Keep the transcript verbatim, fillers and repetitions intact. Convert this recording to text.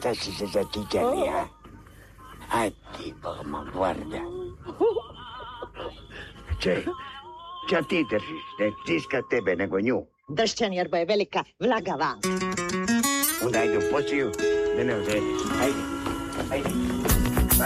Šta si se zatikali, a? A ti, Bogma, guarda. Če, če ti držiš, ne stiska tebe nego nju. Dršćan jer bo je velika vlagava. Onda ajde u posiju, da ne ozrediš. Ajde, ajde.